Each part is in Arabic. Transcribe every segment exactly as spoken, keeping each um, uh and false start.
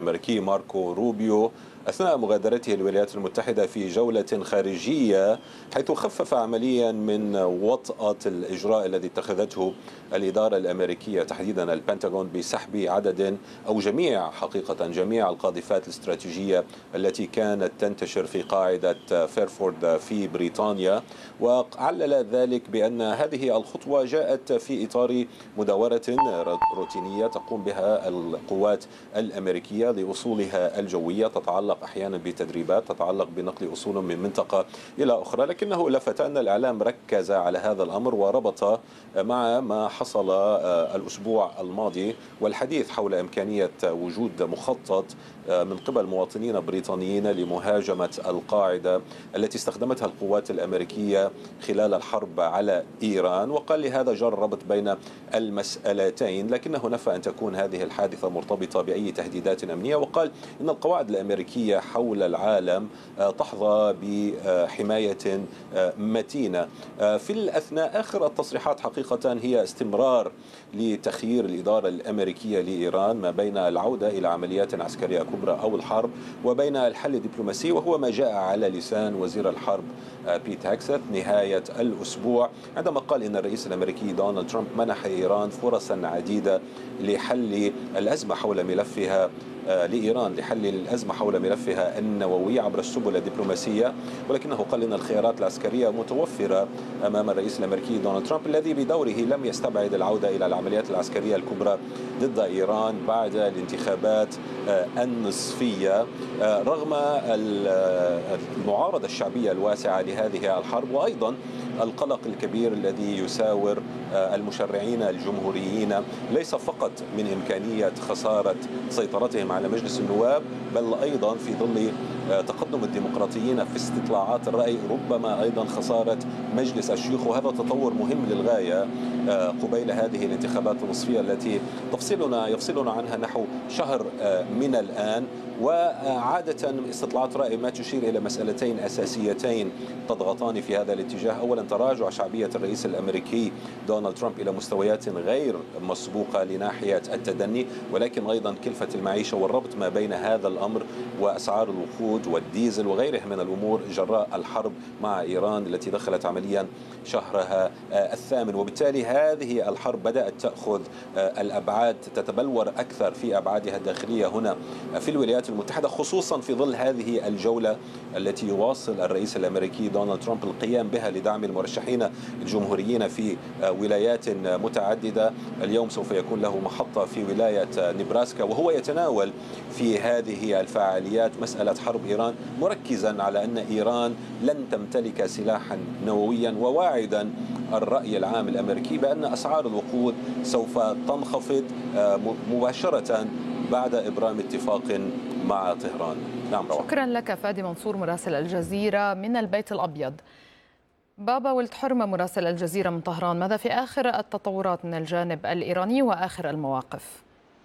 الأمريكي ماركو روبيو أثناء مغادرته الولايات المتحدة في جولة خارجية، حيث خفف عمليا من وطأة الإجراء الذي اتخذته الإدارة الأمريكية تحديدا البنتاغون بسحب عدد أو جميع حقيقة جميع القاذفات الاستراتيجية التي كانت تنتشر في قاعدة فيرفورد في بريطانيا، وعلل ذلك بأن هذه الخطوة جاءت في إطار مداورة روتينية تقوم بها القوات الأمريكية لأصولها الجوية، تتعلق أحيانا بتدريبات، تتعلق بنقل أصول من منطقة إلى أخرى. لكنه لفت أن الإعلام ركز على هذا الأمر وربط مع ما حصل الأسبوع الماضي والحديث حول إمكانية وجود مخطط من قبل مواطنين بريطانيين لمهاجمة القاعدة التي استخدمتها القوات الأمريكية خلال الحرب على إيران، وقال لهذا جرى الربط بين المسألتين، لكنه نفى أن تكون هذه الحادثة مرتبطة بأي تهديدات أمنية، وقال إن القواعد الأمريكية حول العالم تحظى بحماية متينة. في الأثناء آخر التصريحات حقيقة هي استمرار لتخيير الإدارة الأمريكية لإيران ما بين العودة إلى عمليات عسكرية كبرى أو الحرب وبين الحل الدبلوماسي، وهو ما جاء على لسان وزير الحرب بيت هيكست نهاية الأسبوع عندما قال إن الرئيس الأمريكي دونالد ترامب منح إيران فرصا عديدة لحل الأزمة حول ملفها لإيران لحل الأزمة حول ملفها النووي عبر السبل الدبلوماسية، ولكنه قال إن الخيارات العسكرية متوفرة أمام الرئيس الأمريكي دونالد ترامب الذي بدوره لم يستبعد العودة إلى العمليات العسكرية الكبرى ضد إيران بعد الانتخابات النصفية، رغم المعارضة الشعبية الواسعة لهذه الحرب، وأيضا القلق الكبير الذي يساور المشرعين الجمهوريين ليس فقط من إمكانية خسارة سيطرتهم على مجلس النواب، بل أيضا في ظل تقدم الديمقراطيين في استطلاعات الرأي ربما أيضا خسارة مجلس الشيوخ، وهذا تطور مهم للغاية قبيل هذه الانتخابات النصفية التي تفصلنا يفصلنا عنها نحو شهر من الآن. وعادة استطلاعات رأي ما تشير إلى مسألتين أساسيتين تضغطان في هذا الاتجاه: أولا تراجع شعبية الرئيس الأمريكي دونالد ترامب إلى مستويات غير مسبوقة لناحية التدني، ولكن أيضا كلفة المعيشة والربط ما بين هذا الأمر وأسعار الوقود والديزل وغيرها من الأمور جراء الحرب مع إيران التي دخلت عمليا شهرها الثامن. وبالتالي هذه الحرب بدأت تأخذ الأبعاد، تتبلور أكثر في أبعادها الداخلية هنا في الولايات المتحدة، خصوصا في ظل هذه الجولة التي يواصل الرئيس الأمريكي دونالد ترامب القيام بها لدعم المرشحين الجمهوريين في ولايات متعددة. اليوم سوف يكون له محطة في ولاية نبراسكا، وهو يتناول في هذه الفعاليات مسألة حرب إيران، مركزا على أن إيران لن تمتلك سلاحا نوويا، وواعدا الرأي العام الأمريكي بأن أسعار الوقود سوف تنخفض مباشرة بعد إبرام اتفاق مع طهران. نعم روح. شكرا لك فادي منصور مراسل الجزيرة من البيت الأبيض. بابا ولد حرمة مراسل الجزيرة من طهران، ماذا في آخر التطورات من الجانب الإيراني وآخر المواقف؟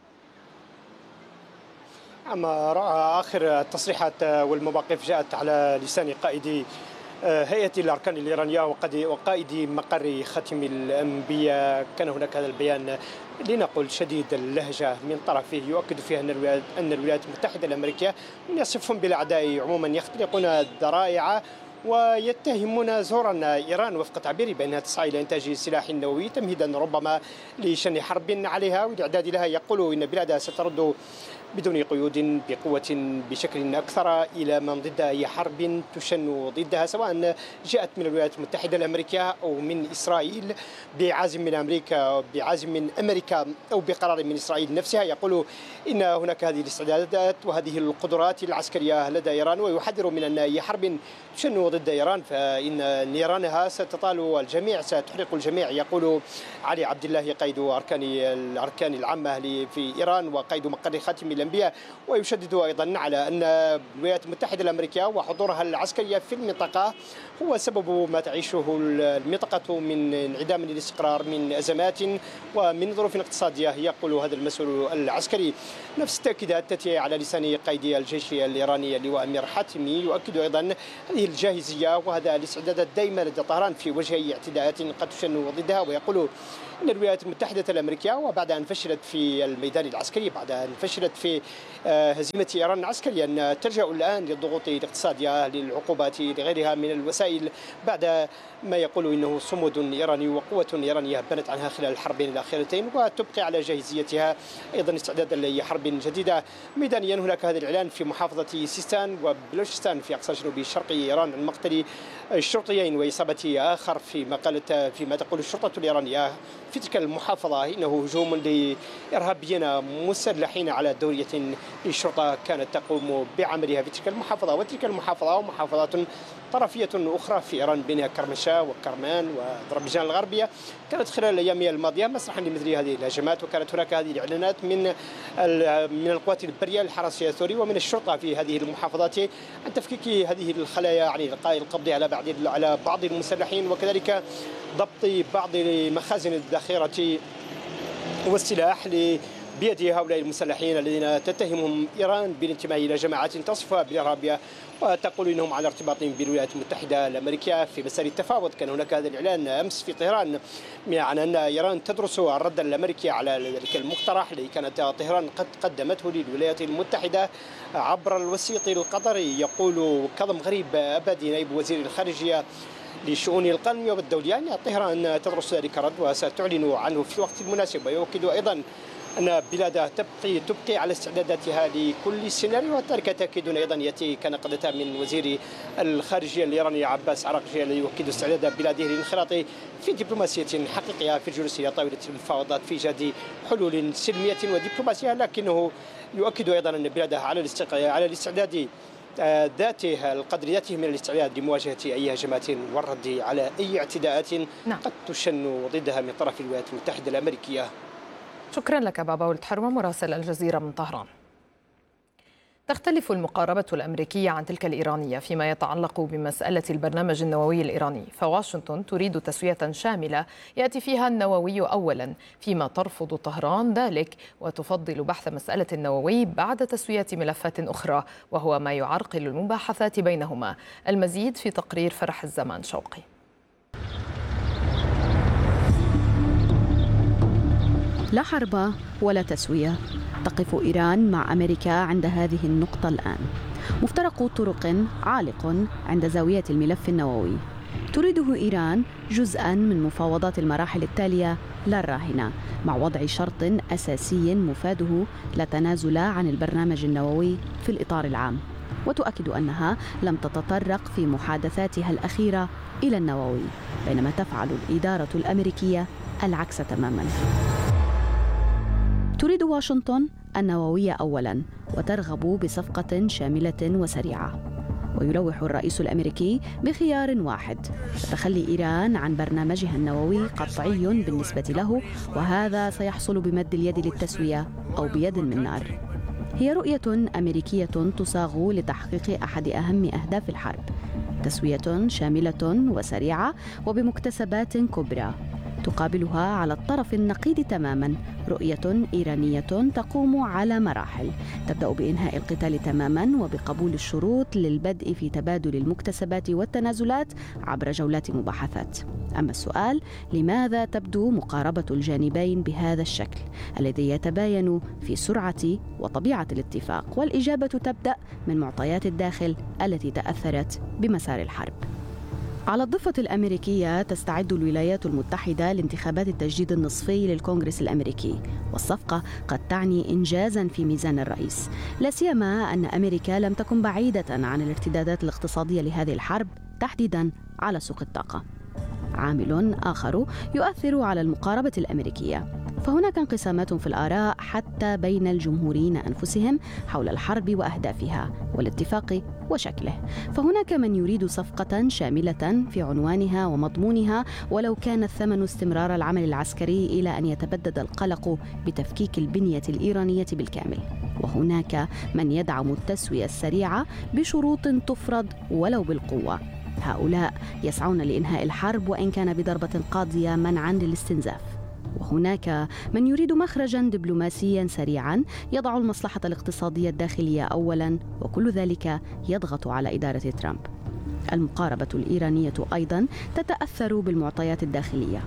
أما آخر التصريحات والمواقف جاءت على لسان قائد هيئة الأركان الإيرانية وقائد مقر ختم الأنبياء. كان هناك هذا البيان لنقل شديد اللهجة من طرفه يؤكد فيها أن الولايات المتحدة الأمريكية يصفهم بالأعداء عموما، يختلقون الذرائع ويتهمون زورا إيران وفق تعبير بأنها تسعى إلى إنتاج سلاح نووي تمهيدا ربما لشن حرب عليها والإعداد لها. يقول إن بلادها سترد بدون قيود بقوة بشكل أكثر إلى من ضد أي حرب تشن ضدها، سواء جاءت من الولايات المتحدة الأمريكية أو من إسرائيل، بعزم من أمريكا بعزم من أمريكا أو بقرار من إسرائيل نفسها. يقول إن هناك هذه الاستعدادات وهذه القدرات العسكرية لدى إيران، ويحذر من أن أي حرب تشن ضد إيران فإن نيرانها ستطال الجميع، ستحرق الجميع. يقول علي عبد الله قائد أركان الأركان العامة في إيران وقائد مقر خاتم الأنبياء، ويشدد أيضا على أن الولايات المتحدة الأمريكية وحضورها العسكري في المنطقة هو سبب ما تعيشه المنطقة من انعدام الاستقرار، من أزمات ومن ظروف اقتصادية. يقول هذا المسؤول العسكري. نفس التأكيدات تأتي على لسان قائد الجيش الإيراني اللواء أمير حاتمي، يؤكد أيضا هذه الجاهزية وهذا الاستعداد الدائم لدى طهران في وجه اعتداءات قد تشن ضدها، ويقول من الولايات المتحدة الأمريكية، وبعد أن فشلت في الميدان العسكري، بعد أن فشلت في هزيمة إيران عسكريا، تلجأ الآن للضغوط الاقتصادية، للعقوبات، لغيرها من الوسائل، بعد ما يقول إنه صمود إيراني وقوة إيرانية بنت عنها خلال الحربين الأخيرتين، وتبقي على جاهزيتها أيضا استعدادا لحرب جديدة. ميدانيا هناك هذا الإعلان في محافظة سيستان وبلوشستان في أقصى جنوب شرقي إيران عن مقتل الشرطيين وإصابة آخر، فيما قالت فيما تقول الشرطة الإيرانية في تلك المحافظة إنه هجوم لإرهابيين مسلحين على دورية للشرطة كانت تقوم بعملها في تلك المحافظة. وتلك المحافظة ومحافظات طرفية أخرى في إيران بين كرمشاه وكرمان وأذربيجان الغربية كانت خلال الأيام الماضية مسرحا لمثل هذه الهجمات، وكانت هناك هذه الإعلانات من من القوات البرية الحرس الثوري ومن الشرطة في هذه المحافظات عن تفكيك هذه الخلايا، يعني إلقاء القبض على بعض على بعض المسلحين، وكذلك ضبط بعض مخازن الذخيرة والسلاح بيد هؤلاء المسلحين الذين تتهمهم إيران بالانتماء إلى جماعات تصفها بالإرهابية وتقول إنهم على ارتباط بالولايات المتحدة الأمريكية. في مسار التفاوض كان هناك هذا الإعلان أمس في طهران عن أن إيران تدرس الرد الأمريكي على ذلك المقترح الذي كانت طهران قد قدمته للولايات المتحدة عبر الوسيط القطري. يقول كظم غريب أبدي نائب وزير الخارجية للشؤون القومية والدولية أن طهران تدرس ذلك الرد وستعلن عنه في الوقت المناسب، ويؤكد أيضا أن بلادها تبقي تبقي على استعداداتها لكل سيناريو، وذلك تأكيد أيضا يأتي كان قد أتى من وزير الخارجية الإيراني عباس عراقجي الذي يؤكد استعداد بلاده للانخراط في دبلوماسية حقيقية في الجلوس إلى طاولة المفاوضات في إيجاد حلول سلمية ودبلوماسية، لكنه يؤكد أيضا أن بلاده على على الاستعداد ذاته القدر ذاته من الاستعداد لمواجهة أي هجمات والرد على أي اعتداءات نعم. قد تشن ضدها من طرف الولايات المتحدة الأمريكية. شكرا لك بابا ولد حرمة مراسل الجزيرة من طهران. تختلف المقاربة الأمريكية عن تلك الإيرانية فيما يتعلق بمسألة البرنامج النووي الإيراني، فواشنطن تريد تسوية شاملة يأتي فيها النووي أولا، فيما ترفض طهران ذلك وتفضل بحث مسألة النووي بعد تسوية ملفات أخرى، وهو ما يعرقل المباحثات بينهما. المزيد في تقرير فرح الزمان شوقي. لا حرب ولا تسوية، تقف إيران مع أمريكا عند هذه النقطة الآن. مفترق طرق عالق عند زاوية الملف النووي، تريده إيران جزءاً من مفاوضات المراحل التالية لا الراهنة، مع وضع شرط أساسي مفاده لا تنازل عن البرنامج النووي في الإطار العام، وتؤكد أنها لم تتطرق في محادثاتها الأخيرة إلى النووي، بينما تفعل الإدارة الأمريكية العكس تماماً. تريد واشنطن النووية أولاً وترغب بصفقة شاملة وسريعة، ويلوح الرئيس الأمريكي بخيار واحد: تخلي إيران عن برنامجها النووي قطعي بالنسبة له، وهذا سيحصل بمد اليد للتسوية أو بيد من نار. هي رؤية أمريكية تصاغ لتحقيق أحد أهم أهداف الحرب: تسوية شاملة وسريعة وبمكتسبات كبرى. تقابلها على الطرف النقيض تماما رؤية إيرانية تقوم على مراحل، تبدأ بإنهاء القتال تماما وبقبول الشروط للبدء في تبادل المكتسبات والتنازلات عبر جولات مباحثات. أما السؤال: لماذا تبدو مقاربة الجانبين بهذا الشكل الذي يتباين في سرعة وطبيعة الاتفاق؟ والإجابة تبدأ من معطيات الداخل التي تأثرت بمسار الحرب. على الضفة الأمريكية تستعد الولايات المتحدة لانتخابات التجديد النصفي للكونغرس الأمريكي، والصفقة قد تعني إنجازاً في ميزان الرئيس، لا سيما أن أمريكا لم تكن بعيدة عن الارتدادات الاقتصادية لهذه الحرب، تحديداً على سوق الطاقة. عامل آخر يؤثر على المقاربة الأمريكية، فهناك انقسامات في الآراء حتى بين الجمهوريين أنفسهم حول الحرب وأهدافها والاتفاق وشكله. فهناك من يريد صفقة شاملة في عنوانها ومضمونها، ولو كان الثمن استمرار العمل العسكري إلى أن يتبدد القلق بتفكيك البنية الإيرانية بالكامل. وهناك من يدعم التسوية السريعة بشروط تفرض ولو بالقوة. هؤلاء يسعون لإنهاء الحرب وإن كان بضربة قاضية منعاً للاستنزاف. وهناك من يريد مخرجاً دبلوماسياً سريعاً يضع المصلحة الاقتصادية الداخلية أولاً، وكل ذلك يضغط على إدارة ترامب. المقاربة الإيرانية أيضاً تتأثر بالمعطيات الداخلية.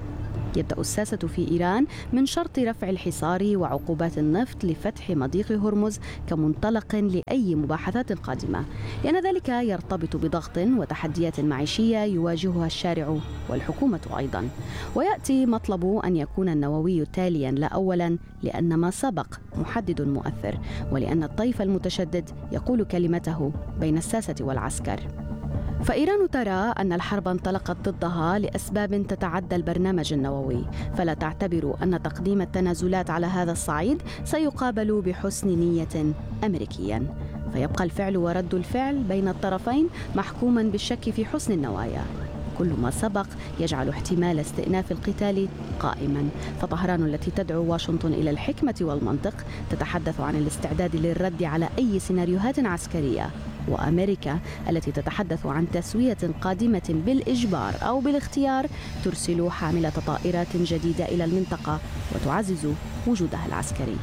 يبدأ الساسة في إيران من شرط رفع الحصار وعقوبات النفط لفتح مضيق هرمز كمنطلق لأي مباحثات قادمة، لأن ذلك يرتبط بضغط وتحديات معيشية يواجهها الشارع والحكومة أيضا. ويأتي مطلب أن يكون النووي تاليا لا أولا لأن ما سبق محدد مؤثر، ولأن الطيف المتشدد يقول كلمته بين الساسة والعسكر. فإيران ترى أن الحرب انطلقت ضدها لأسباب تتعدى البرنامج النووي، فلا تعتبر أن تقديم التنازلات على هذا الصعيد سيقابل بحسن نية أمريكيا، فيبقى الفعل ورد الفعل بين الطرفين محكوما بالشك في حسن النوايا. كل ما سبق يجعل احتمال استئناف القتال قائما، فطهران التي تدعو واشنطن إلى الحكمة والمنطق تتحدث عن الاستعداد للرد على أي سيناريوهات عسكرية، وأمريكا التي تتحدث عن تسوية قادمة بالإجبار أو بالاختيار ترسل حاملة طائرات جديدة إلى المنطقة وتعزز وجودها العسكري.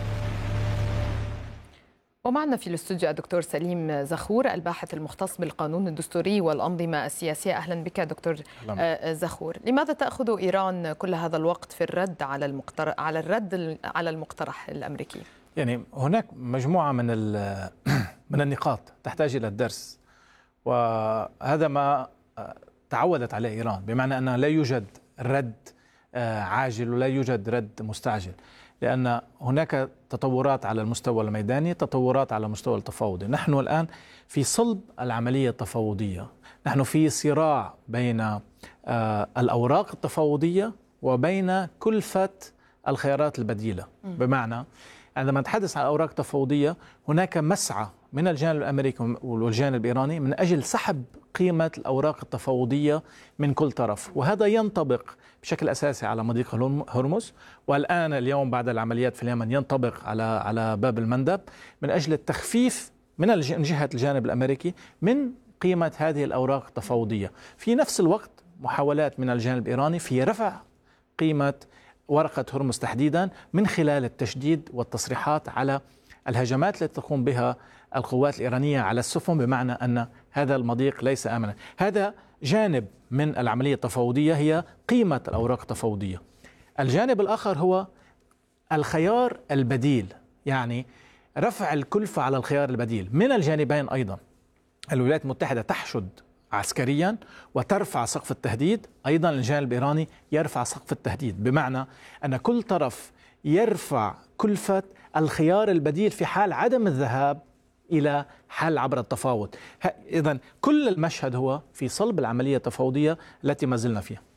ومعنا في الاستوديو الدكتور سليم زخور الباحث المختص بالقانون الدستوري والأنظمة السياسية. أهلا بك دكتور زخور. لماذا تأخذ إيران كل هذا الوقت في الرد على المقترح على الرد على المقترح الأمريكي؟ يعني هناك مجموعة من من النقاط تحتاج إلى الدرس، وهذا ما تعودت عليه إيران، بمعنى أن لا يوجد رد عاجل ولا يوجد رد مستعجل، لأن هناك تطورات على المستوى الميداني، تطورات على المستوى التفاوضي. نحن الآن في صلب العملية التفاوضية، نحن في صراع بين الأوراق التفاوضية وبين كلفة الخيارات البديلة. بمعنى عندما نتحدث عن أوراق تفاوضية هناك مسعى من الجانب الأمريكي والجانب الإيراني من أجل سحب قيمة الأوراق التفاوضية من كل طرف، وهذا ينطبق بشكل أساسي على مضيق هرمز، والآن اليوم بعد العمليات في اليمن ينطبق على على باب المندب، من أجل التخفيف من جهة الجانب الأمريكي من قيمة هذه الأوراق التفاوضية. في نفس الوقت محاولات من الجانب الإيراني في رفع قيمة ورقة هرمز تحديدا من خلال التشديد والتصريحات على الهجمات التي تقوم بها القوات الإيرانية على السفن، بمعنى أن هذا المضيق ليس آمنا. هذا جانب من العملية التفاوضية، هي قيمة الأوراق التفاوضية. الجانب الآخر هو الخيار البديل، يعني رفع الكلفة على الخيار البديل من الجانبين. أيضا الولايات المتحدة تحشد عسكريا وترفع سقف التهديد، أيضا الجانب الإيراني يرفع سقف التهديد، بمعنى أن كل طرف يرفع كلفة الخيار البديل في حال عدم الذهاب إلى حل عبر التفاوض. إذن كل المشهد هو في صلب العملية التفاوضية التي ما زلنا فيها.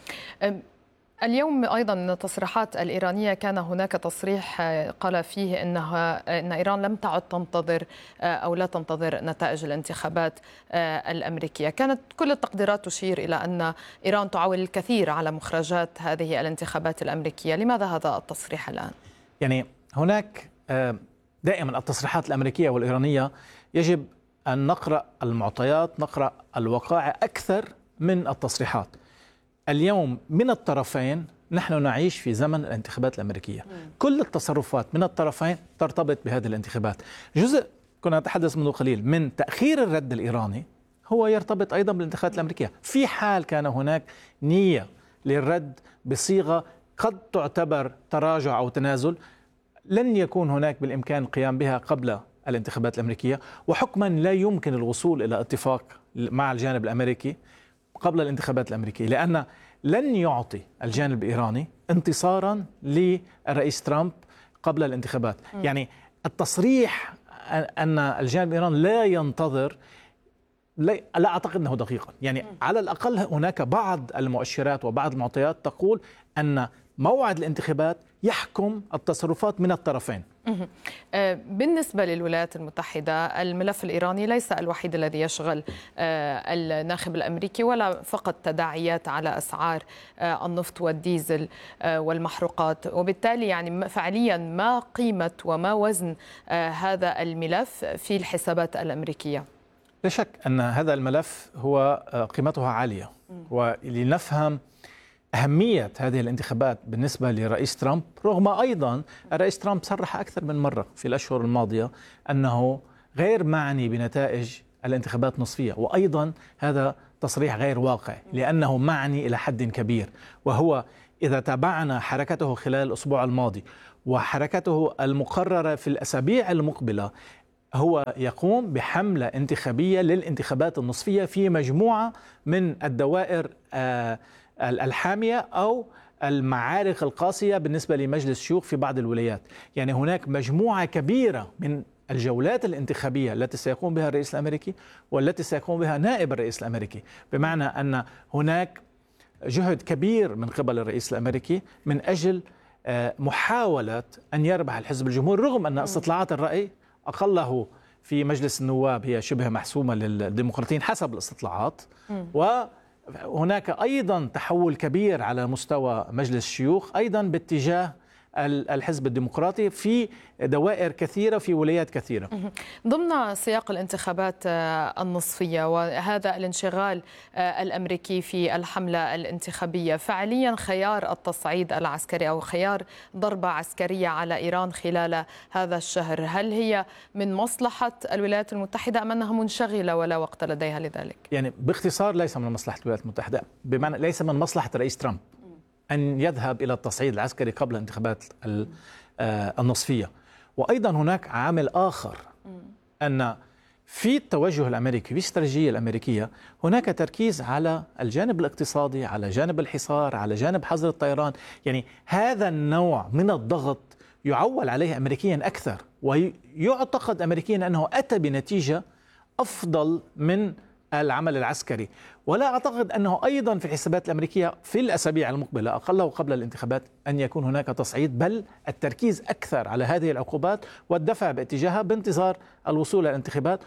اليوم أيضا من التصريحات الإيرانية كان هناك تصريح قال فيه إنها إن إيران لم تعد تنتظر أو لا تنتظر نتائج الانتخابات الأمريكية. كانت كل التقديرات تشير إلى أن إيران تعول الكثير على مخرجات هذه الانتخابات الأمريكية. لماذا هذا التصريح الآن؟ يعني هناك دائما التصريحات الأمريكية والإيرانية يجب أن نقرأ المعطيات، نقرأ الوقائع أكثر من التصريحات. اليوم من الطرفين نحن نعيش في زمن الانتخابات الأمريكية. م. كل التصرفات من الطرفين ترتبط بهذه الانتخابات. جزء كنا نتحدث منذ قليل من تأخير الرد الإيراني هو يرتبط أيضا بالانتخابات الأمريكية. في حال كان هناك نية للرد بصيغة قد تعتبر تراجع أو تنازل، لن يكون هناك بالإمكان القيام بها قبل الانتخابات الأمريكية، وحكما لا يمكن الوصول إلى اتفاق مع الجانب الأمريكي قبل الانتخابات الأمريكية، لأن لن يعطي الجانب الإيراني انتصارا للرئيس ترامب قبل الانتخابات. م. يعني التصريح أن الجانب الإيراني لا ينتظر لا, لا أعتقد أنه دقيقا. يعني م. على الأقل هناك بعض المؤشرات وبعض المعطيات تقول أن موعد الانتخابات يحكم التصرفات من الطرفين. بالنسبة للولايات المتحدة الملف الإيراني ليس الوحيد الذي يشغل الناخب الأمريكي، ولا فقط تداعيات على أسعار النفط والديزل والمحروقات، وبالتالي يعني فعليا ما قيمة وما وزن هذا الملف في الحسابات الأمريكية؟ لا شك أن هذا الملف هو قيمتها عالية، ولنفهم أهمية هذه الانتخابات بالنسبة لرئيس ترامب، رغم أيضا الرئيس ترامب صرح أكثر من مرة في الأشهر الماضية أنه غير معني بنتائج الانتخابات النصفية، وأيضا هذا تصريح غير واقع لأنه معني إلى حد كبير، وهو إذا تابعنا حركته خلال الأسبوع الماضي وحركته المقررة في الأسابيع المقبلة، هو يقوم بحملة انتخابية للانتخابات النصفية في مجموعة من الدوائر الحامية أو المعارك القاسية بالنسبة لمجلس الشيوخ في بعض الولايات. يعني هناك مجموعة كبيرة من الجولات الانتخابية التي سيقوم بها الرئيس الأمريكي والتي سيقوم بها نائب الرئيس الأمريكي، بمعنى أن هناك جهد كبير من قبل الرئيس الأمريكي من أجل محاولة أن يربح الحزب الجمهوري، رغم أن استطلاعات الرأي أقله في مجلس النواب هي شبه محسومة للديمقراطيين حسب الاستطلاعات، وهناك أيضا تحول كبير على مستوى مجلس الشيوخ أيضا باتجاه الحزب الديمقراطي في دوائر كثيرة في ولايات كثيرة. ضمن سياق الانتخابات النصفية وهذا الانشغال الأمريكي في الحملة الانتخابية، فعليا خيار التصعيد العسكري أو خيار ضربة عسكرية على إيران خلال هذا الشهر، هل هي من مصلحة الولايات المتحدة أم أنها منشغلة ولا وقت لديها لذلك؟ يعني باختصار ليس من مصلحة الولايات المتحدة، بمعنى ليس من مصلحة رئيس ترامب أن يذهب إلى التصعيد العسكري قبل الانتخابات النصفية. وأيضا هناك عامل آخر، أن في التوجه الأمريكي في الاستراتيجية الأمريكية هناك تركيز على الجانب الاقتصادي، على جانب الحصار، على جانب حظر الطيران. يعني هذا النوع من الضغط يعول عليه أمريكيا أكثر، ويعتقد أمريكيا أنه أتى بنتيجة أفضل من العمل العسكري. ولا أعتقد أنه أيضا في الحسابات الأمريكية في الأسابيع المقبلة أقله قبل الانتخابات أن يكون هناك تصعيد، بل التركيز أكثر على هذه العقوبات والدفع باتجاهها بانتظار الوصول إلى الانتخابات.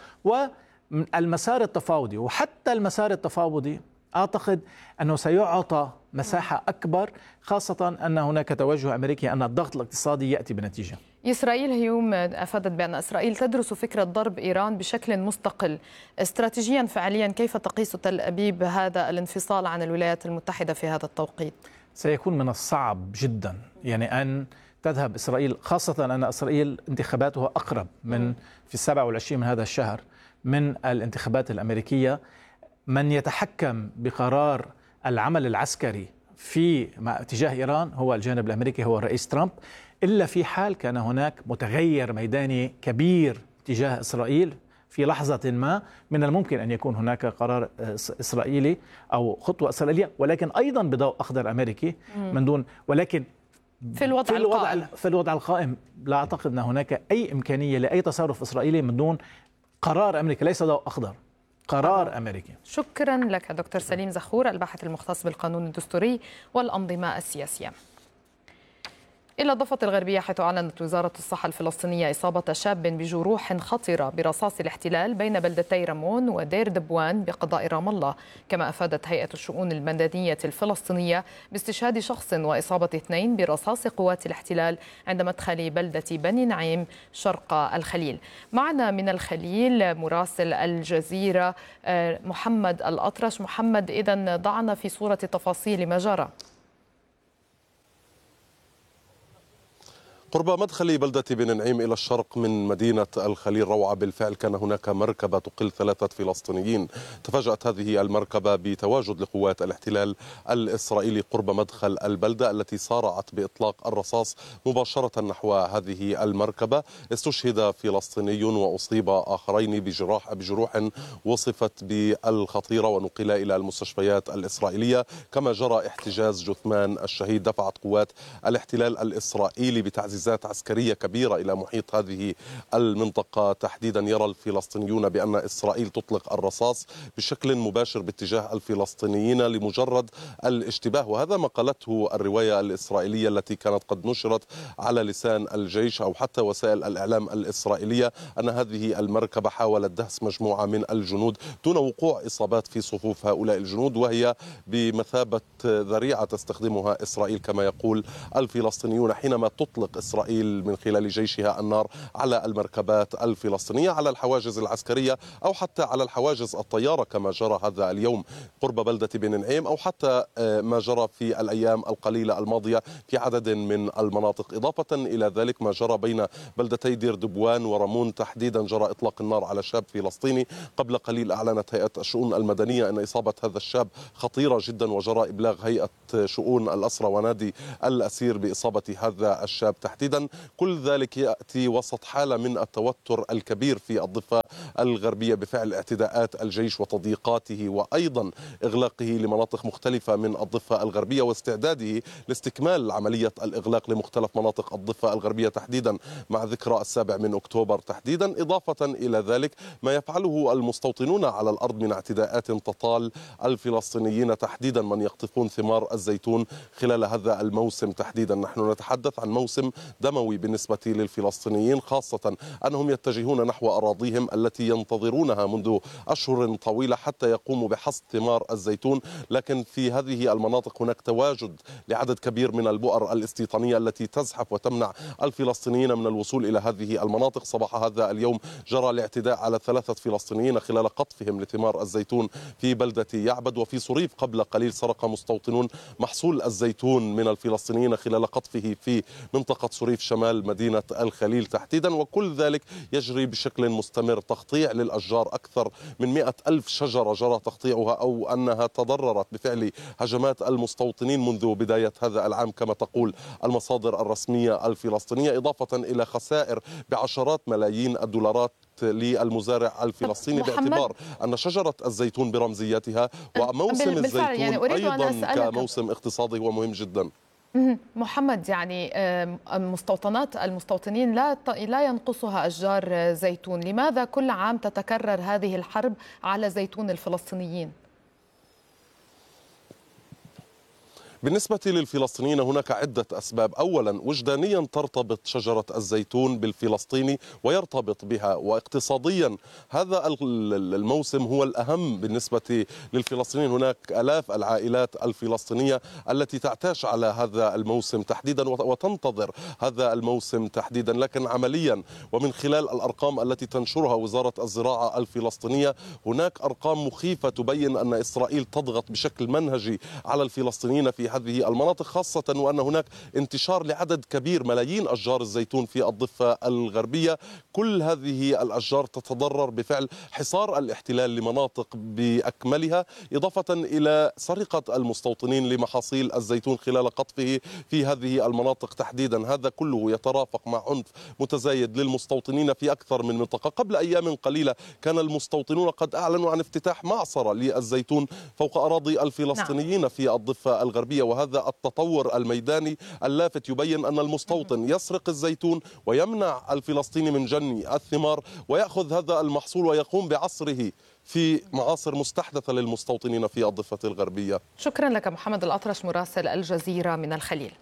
والمسار التفاوضي، وحتى المسار التفاوضي أعتقد أنه سيعطى مساحة أكبر، خاصة أن هناك توجه أمريكي أن الضغط الاقتصادي يأتي بنتيجة. إسرائيل اليوم أفادت بأن إسرائيل تدرس فكرة ضرب إيران بشكل مستقل. استراتيجيا فعليا كيف تقيس تل أبيب هذا الانفصال عن الولايات المتحدة في هذا التوقيت؟ سيكون من الصعب جدا يعني أن تذهب إسرائيل، خاصة أن إسرائيل انتخاباتها أقرب من في السابع والعشرين من هذا الشهر من الانتخابات الأمريكية. من يتحكم بقرار العمل العسكري في اتجاه إيران هو الجانب الأمريكي، هو الرئيس ترامب، إلا في حال كان هناك متغير ميداني كبير تجاه إسرائيل في لحظة ما، من الممكن أن يكون هناك قرار إسرائيلي أو خطوة إسرائيلية، ولكن أيضا بضوء أخضر أمريكي من دون. ولكن في الوضع, في الوضع القائم في الوضع القائم لا أعتقد أن هناك أي إمكانية لأي تصرف إسرائيلي من دون قرار أمريكي، ليس ضوء أخضر، قرار أمريكي. شكرا لك دكتور سليم زخور، الباحث المختص بالقانون الدستوري والأنظمة السياسية. إلى الضفة الغربية، حيث أعلنت وزارة الصحة الفلسطينية إصابة شاب بجروح خطرة برصاص الاحتلال بين بلدتي رمون ودير دبوان بقضاء رام الله. كما أفادت هيئة الشؤون المدنية الفلسطينية باستشهاد شخص وإصابة اثنين برصاص قوات الاحتلال عند مدخل بلدة بني نعيم شرق الخليل. معنا من الخليل مراسل الجزيرة محمد الأطرش. محمد، إذن ضعنا في صورة تفاصيل ما جرى. قرب مدخل بلدة بن نعيم إلى الشرق من مدينة الخليل روعة بالفعل كان هناك مركبة تقل ثلاثة فلسطينيين. تفاجأت هذه المركبة بتواجد لقوات الاحتلال الإسرائيلي قرب مدخل البلدة التي صارعت بإطلاق الرصاص مباشرة نحو هذه المركبة. استشهد فلسطيني وأصيب آخرين بجراح بجروح وصفت بالخطيرة ونقل إلى المستشفيات الإسرائيلية. كما جرى احتجاز جثمان الشهيد. دفعت قوات الاحتلال الإسرائيلي بتعزيز عسكرية كبيرة إلى محيط هذه المنطقة تحديدا. يرى الفلسطينيون بأن إسرائيل تطلق الرصاص بشكل مباشر باتجاه الفلسطينيين لمجرد الاشتباه، وهذا ما قالته الرواية الإسرائيلية التي كانت قد نشرت على لسان الجيش أو حتى وسائل الإعلام الإسرائيلية، أن هذه المركبة حاولت دهس مجموعة من الجنود دون وقوع إصابات في صفوف هؤلاء الجنود، وهي بمثابة ذريعة تستخدمها إسرائيل كما يقول الفلسطينيون حينما تطلق إسرائيل من خلال جيشها النار على المركبات الفلسطينية، على الحواجز العسكرية أو حتى على الحواجز الطيارة كما جرى هذا اليوم قرب بلدة بن نعيم، أو حتى ما جرى في الأيام القليلة الماضية في عدد من المناطق. إضافة إلى ذلك ما جرى بين بلدتي دير دبوان ورمون تحديدا، جرى إطلاق النار على شاب فلسطيني. قبل قليل أعلنت هيئة الشؤون المدنية أن إصابة هذا الشاب خطيرة جدا، وجرى إبلاغ هيئة شؤون الأسرى ونادي الأسير بإصابة هذا الشاب تحديدا. كل ذلك يأتي وسط حالة من التوتر الكبير في الضفة الغربية بفعل اعتداءات الجيش وتضييقاته وأيضا إغلاقه لمناطق مختلفة من الضفة الغربية واستعداده لاستكمال عملية الإغلاق لمختلف مناطق الضفة الغربية تحديدا مع ذكرى السابع من أكتوبر تحديدا. إضافة إلى ذلك ما يفعله المستوطنون على الأرض من اعتداءات تطال الفلسطينيين تحديدا من يقطفون ثمار الزيتون خلال هذا الموسم تحديدا. نحن نتحدث عن موسم دموي بالنسبة للفلسطينيين، خاصة أنهم يتجهون نحو أراضيهم التي ينتظرونها منذ أشهر طويلة حتى يقوموا بحصد ثمار الزيتون. لكن في هذه المناطق هناك تواجد لعدد كبير من البؤر الاستيطانية التي تزحف وتمنع الفلسطينيين من الوصول إلى هذه المناطق. صباح هذا اليوم جرى الاعتداء على ثلاثة فلسطينيين خلال قطفهم لثمار الزيتون في بلدة يعبد. وفي صريف قبل قليل سرق مستوطنون محصول الزيتون من الفلسطينيين خلال قطفه في منطقة صريف شمال مدينة الخليل تحديدا. وكل ذلك يجري بشكل مستمر، تقطيع للأشجار، أكثر من مئة ألف شجرة جرى تقطيعها أو أنها تضررت بفعل هجمات المستوطنين منذ بداية هذا العام كما تقول المصادر الرسمية الفلسطينية، إضافة إلى خسائر بعشرات ملايين الدولارات للمزارع الفلسطيني، باعتبار أن شجرة الزيتون برمزيتها وموسم الزيتون يعني أيضا كموسم اقتصادي هو مهم جدا. محمد، يعني مستوطنات المستوطنين لا لا ينقصها أشجار زيتون، لماذا كل عام تتكرر هذه الحرب على زيتون الفلسطينيين؟ بالنسبة للفلسطينيين هناك عدة أسباب. أولا وجدانيا ترتبط شجرة الزيتون بالفلسطيني ويرتبط بها، واقتصاديا هذا الموسم هو الأهم بالنسبة للفلسطينيين. هناك آلاف العائلات الفلسطينية التي تعتاش على هذا الموسم تحديدا وتنتظر هذا الموسم تحديدا. لكن عمليا ومن خلال الأرقام التي تنشرها وزارة الزراعة الفلسطينية هناك أرقام مخيفة تبين أن إسرائيل تضغط بشكل منهجي على الفلسطينيين في هذه المناطق، خاصة وأن هناك انتشار لعدد كبير ملايين أشجار الزيتون في الضفة الغربية. كل هذه الأشجار تتضرر بفعل حصار الاحتلال لمناطق بأكملها، إضافة إلى سرقة المستوطنين لمحاصيل الزيتون خلال قطفه في هذه المناطق تحديدا. هذا كله يترافق مع عنف متزايد للمستوطنين في أكثر من منطقة. قبل أيام قليلة كان المستوطنون قد أعلنوا عن افتتاح معصرة للزيتون فوق أراضي الفلسطينيين نعم. في الضفة الغربية، وهذا التطور الميداني اللافت يبين أن المستوطن يسرق الزيتون ويمنع الفلسطيني من جني الثمار ويأخذ هذا المحصول ويقوم بعصره في معاصر مستحدثة للمستوطنين في الضفة الغربية. شكرا لك محمد الأطرش مراسل الجزيرة من الخليل.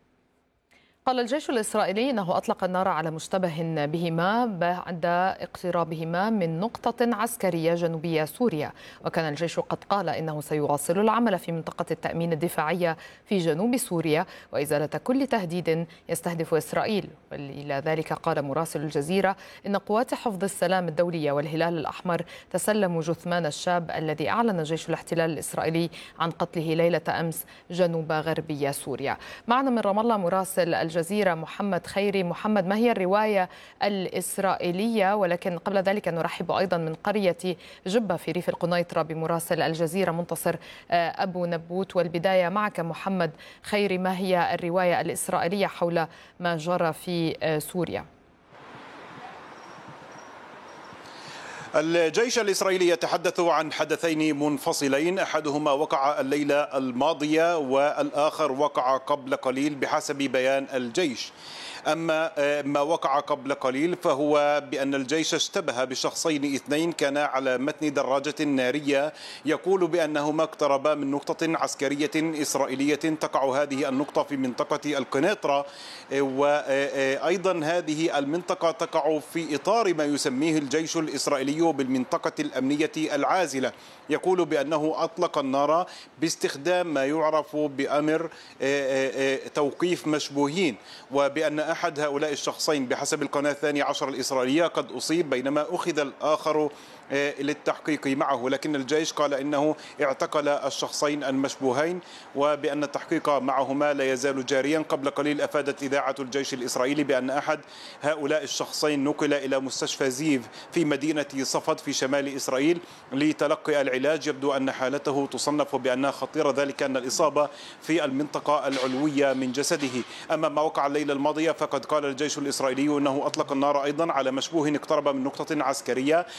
قال الجيش الإسرائيلي أنه أطلق النار على مشتبه بهما بعد اقترابهما من نقطة عسكرية جنوبية سوريا، وكان الجيش قد قال إنه سيواصل العمل في منطقة التأمين الدفاعية في جنوب سوريا وإزالة كل تهديد يستهدف إسرائيل. وإلى ذلك قال مراسل الجزيرة إن قوات حفظ السلام الدولية والهلال الأحمر تسلموا جثمان الشاب الذي أعلن جيش الاحتلال الإسرائيلي عن قتله ليلة أمس جنوب غربية سوريا. معنا من رام الله مراسل الجزيرة محمد خيري. محمد، ما هي الرواية الإسرائيلية؟ ولكن قبل ذلك نرحب أيضا من قرية جبة في ريف القنيطرة بمراسل الجزيرة منتصر أبو نبوت. والبداية معك محمد خيري، ما هي الرواية الإسرائيلية حول ما جرى في سوريا؟ الجيش الإسرائيلي يتحدث عن حدثين منفصلين، أحدهما وقع الليلة الماضية والآخر وقع قبل قليل بحسب بيان الجيش. أما ما وقع قبل قليل فهو بأن الجيش اشتبه بشخصين اثنين كانا على متن دراجة نارية يقول بأنهما اقتربا من نقطة عسكرية إسرائيلية تقع هذه النقطة في منطقة القنيطرة، وأيضا هذه المنطقة تقع في إطار ما يسميه الجيش الإسرائيلي بالمنطقة الأمنية العازلة. يقول بأنه أطلق النار باستخدام ما يعرف بأمر توقيف مشبوهين، وبأن أحد هؤلاء الشخصين بحسب القناة الثانية عشر الإسرائيلية قد أصيب، بينما أخذ الآخر للتحقيق معه، لكن الجيش قال إنه اعتقل الشخصين المشبوهين وبأن التحقيق معهما لا يزال جاريا. قبل قليل أفادت إذاعة الجيش الإسرائيلي بأن أحد هؤلاء الشخصين نقل إلى مستشفى زيف في مدينة صفد في شمال إسرائيل لتلقي العلاج. يبدو أن حالته تصنف بأنها خطيرة، ذلك أن الإصابة في المنطقة العلوية من جسده. أما ما وقع الليلة الماضية فقد قال الجيش الإسرائيلي أنه أطلق النار أيضا على مشبوه اقترب من نقطة عسكرية